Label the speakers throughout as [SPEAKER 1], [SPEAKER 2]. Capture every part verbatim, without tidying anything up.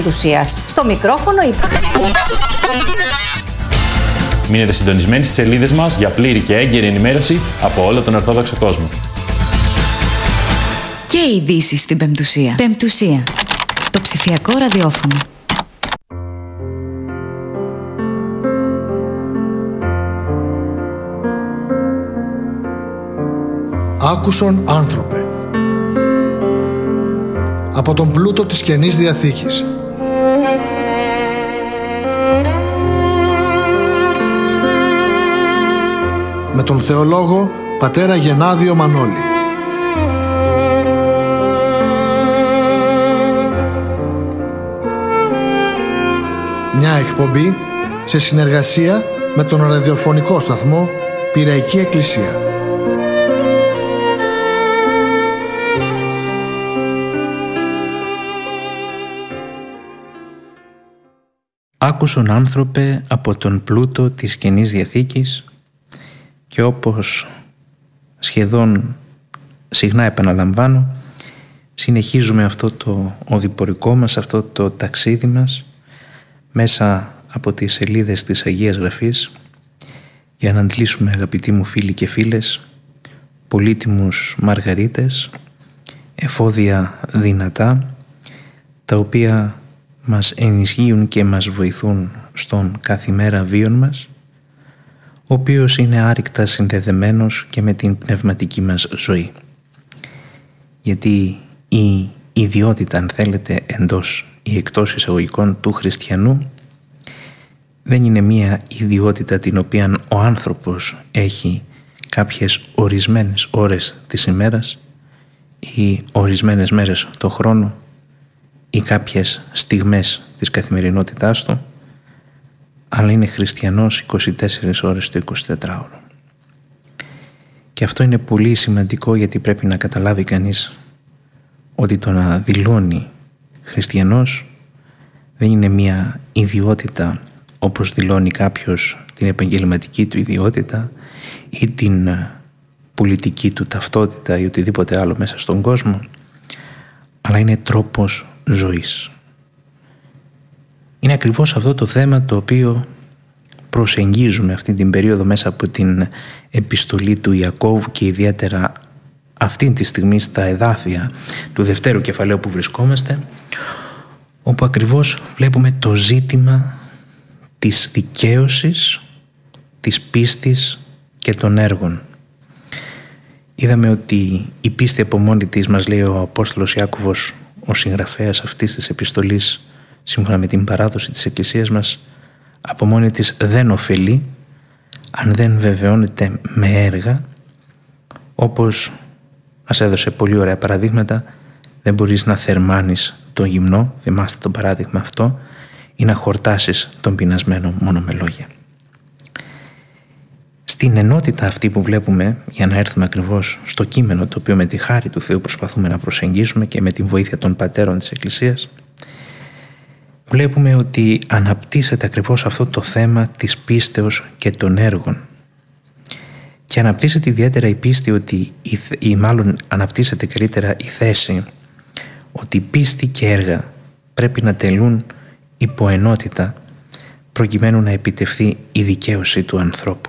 [SPEAKER 1] Ουσίας. Στο μικρόφωνο η...
[SPEAKER 2] Μείνετε συντονισμένοι στις σελίδες μας για πλήρη και έγκαιρη ενημέρωση από όλο τον Ορθόδοξο κόσμο.
[SPEAKER 3] Και ειδήσεις στην Πεμπτουσία. Πεμπτουσία. Το ψηφιακό ραδιόφωνο.
[SPEAKER 4] Άκουσον άνθρωπε. Από τον πλούτο της Καινής Διαθήκης. Με τον θεολόγο πατέρα Γενάδιο Μανώλη. Μια εκπομπή σε συνεργασία με τον ραδιοφωνικό σταθμό Πειραϊκή Εκκλησία.
[SPEAKER 5] Άκουσον άνθρωπε από τον πλούτο της Καινής Διαθήκης, και όπως σχεδόν συχνά επαναλαμβάνω, συνεχίζουμε αυτό το οδηπορικό μας, αυτό το ταξίδι μας μέσα από τις σελίδες της Αγίας Γραφής για να αντλήσουμε, αγαπητοί μου φίλοι και φίλες, πολύτιμους μαργαρίτες, εφόδια δυνατά, τα οποία μας ενισχύουν και μας βοηθούν στον καθημέρα βίον μας, ο οποίος είναι άρρηκτα συνδεδεμένος και με την πνευματική μας ζωή. Γιατί η ιδιότητα, αν θέλετε, εντός ή εκτός εισαγωγικών του χριστιανού δεν είναι μία ιδιότητα την οποία ο άνθρωπος έχει κάποιες ορισμένες ώρες της ημέρας ή ορισμένες μέρες το χρόνο ή κάποιες στιγμές της καθημερινότητάς του, αλλά είναι χριστιανός είκοσι τέσσερις ώρες το εικοσιτετράωρο. Και αυτό είναι πολύ σημαντικό, γιατί πρέπει να καταλάβει κανείς ότι το να δηλώνει χριστιανός δεν είναι μια ιδιότητα όπως δηλώνει κάποιος την επαγγελματική του ιδιότητα ή την πολιτική του ταυτότητα ή οτιδήποτε άλλο μέσα στον κόσμο, αλλά είναι τρόπος ζωής. Είναι ακριβώς αυτό το θέμα το οποίο προσεγγίζουμε αυτή την περίοδο μέσα από την επιστολή του Ιακώβου και ιδιαίτερα αυτή τη στιγμή στα εδάφια του δευτέρου κεφαλαίου που βρισκόμαστε, όπου ακριβώς βλέπουμε το ζήτημα της δικαίωσης, της πίστης και των έργων. Είδαμε ότι η πίστη από μόνη της, μας λέει ο Απόστολος Ιάκωβος, ο συγγραφέας αυτής της επιστολής, σύμφωνα με την παράδοση της Εκκλησίας μας, από μόνη της δεν ωφελεί αν δεν βεβαιώνεται με έργα, όπως μας έδωσε πολύ ωραία παραδείγματα. Δεν μπορείς να θερμάνεις τον γυμνό, θυμάστε το παράδειγμα αυτό, ή να χορτάσεις τον πεινασμένο μόνο με λόγια. Στην ενότητα αυτή που βλέπουμε, για να έρθουμε ακριβώς στο κείμενο το οποίο με τη χάρη του Θεού προσπαθούμε να προσεγγίσουμε και με την βοήθεια των πατέρων της Εκκλησίας, βλέπουμε ότι αναπτύσσεται ακριβώς αυτό το θέμα της πίστεως και των έργων. Και αναπτύσσεται ιδιαίτερα η πίστη ότι, ή μάλλον αναπτύσσεται καλύτερα η θέση ότι πίστη και έργα πρέπει να τελούν υποενότητα προκειμένου να επιτευχθεί η δικαίωση του ανθρώπου.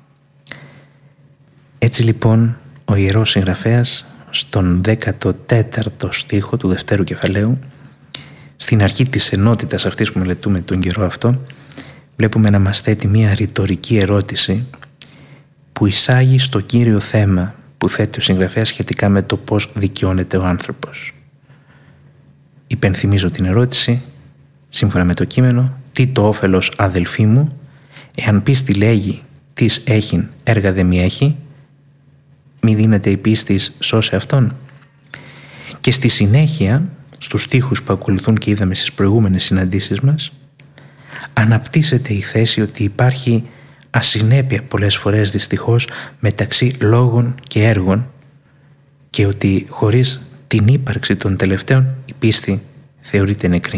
[SPEAKER 5] Έτσι λοιπόν ο Ιερός Συγγραφέας στον δέκατο τέταρτο στίχο του δευτέρου κεφαλαίου, στην αρχή της ενότητας αυτής που μελετούμε τον καιρό αυτό, βλέπουμε να μας θέτει μια ρητορική ερώτηση που εισάγει στο κύριο θέμα που θέτει ο συγγραφέας σχετικά με το πώς δικαιώνεται ο άνθρωπος. Υπενθυμίζω την ερώτηση, σύμφωνα με το κείμενο: «Τι το όφελος, αδελφοί μου, εάν πίστη λέγει τις έχειν, έργα δε μη έχει, μη δίνεται η πίστης σώσε αυτόν». Και στη συνέχεια, στους στίχους που ακολουθούν και είδαμε στις προηγούμενες συναντήσεις μας, αναπτύσσεται η θέση ότι υπάρχει ασυνέπεια πολλές φορές δυστυχώς μεταξύ λόγων και έργων και ότι χωρίς την ύπαρξη των τελευταίων η πίστη θεωρείται νεκρή.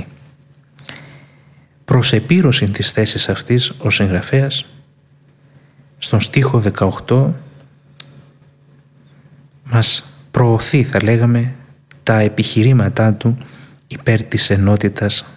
[SPEAKER 5] Προς επίρρωση της θέσης αυτής ο συγγραφέας στον στίχο δεκαοκτώ μας προωθεί, θα λέγαμε, τα επιχειρήματά του υπέρ της ενότητας